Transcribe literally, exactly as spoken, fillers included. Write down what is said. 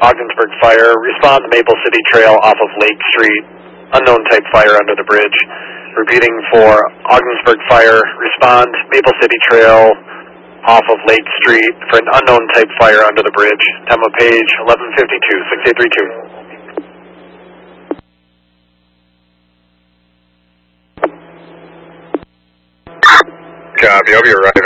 Ogdensburg Fire. Respond Maple City Trail off of Lake Street. Unknown type fire under the bridge. Repeating for Ogdensburg Fire. Respond Maple City Trail off of Lake Street for an unknown type fire under the bridge. Time of page eleven fifty-two, six eight three two. Copy, I'll be right.